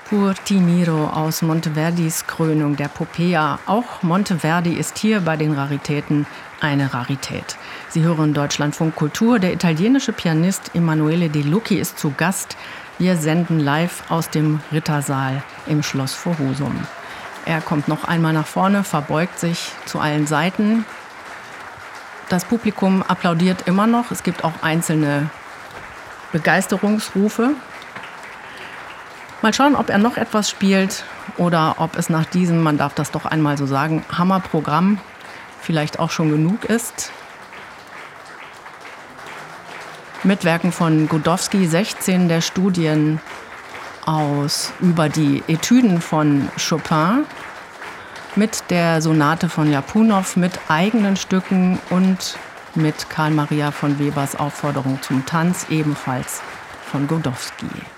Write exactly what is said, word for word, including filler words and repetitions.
Pur ti miro aus Monteverdis Krönung der Popea. Auch Monteverdi ist hier bei den Raritäten eine Rarität. Sie hören Deutschlandfunk Kultur. Der italienische Pianist Emanuele De Lucchi ist zu Gast. Wir senden live aus dem Rittersaal im Schloss vor Husum. Er kommt noch einmal nach vorne, verbeugt sich zu allen Seiten. Das Publikum applaudiert immer noch. Es gibt auch einzelne Begeisterungsrufe. Mal schauen, ob er noch etwas spielt oder ob es nach diesem, man darf das doch einmal so sagen, Hammerprogramm vielleicht auch schon genug ist. Mit Werken von Godowsky, sechzehn der Studien aus über die Etüden von Chopin, mit der Sonate von Ljapunow, mit eigenen Stücken und mit Karl Maria von Webers Aufforderung zum Tanz, ebenfalls von Godowsky.